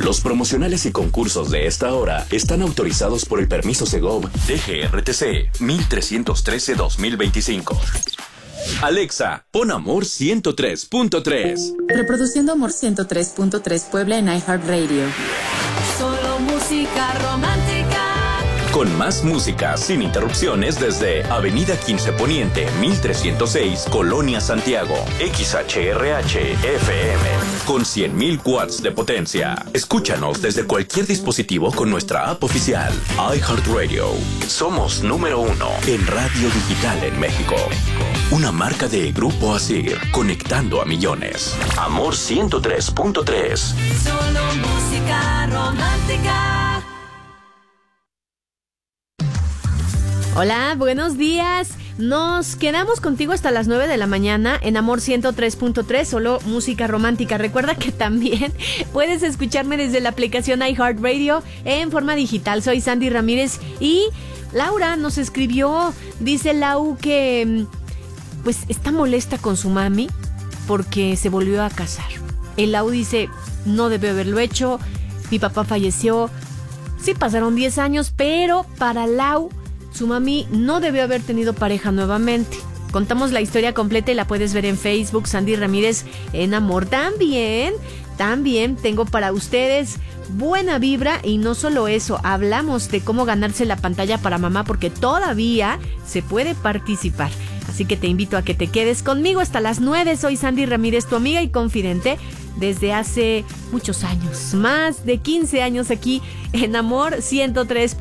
Los promocionales y concursos de esta hora están autorizados por el permiso Segov DGRTC 1313-2025. Alexa, pon Amor 103.3. Reproduciendo Amor 103.3 Puebla en iHeartRadio. Solo música romántica. Con más música sin interrupciones desde Avenida 15 Poniente, 1306, Colonia Santiago. XHRH FM con 100.000 watts de potencia. Escúchanos desde cualquier dispositivo con nuestra app oficial iHeartRadio. Somos número 1 en radio digital en México. Una marca de Grupo Asir, conectando a millones. Amor 103.3. Solo música romántica. Hola, buenos días. Nos quedamos contigo hasta las 9 de la mañana en Amor 103.3, solo música romántica. Recuerda que también puedes escucharme desde la aplicación iHeartRadio en forma digital. Soy Sandy Ramírez y Laura nos escribió, dice Lau que pues está molesta con su mami porque se volvió a casar. El Lau dice, no debe haberlo hecho, mi papá falleció. Sí, pasaron 10 años, pero para Lau, su mami no debió haber tenido pareja nuevamente. Contamos la historia completa y la puedes ver en Facebook, Sandy Ramírez en Amor. También tengo para ustedes buena vibra y no solo eso, hablamos de cómo ganarse la pantalla para mamá porque todavía se puede participar. Así que te invito a que te quedes conmigo hasta las 9. Soy Sandy Ramírez, tu amiga y confidente desde hace muchos años, más de 15 años aquí en Amor 103.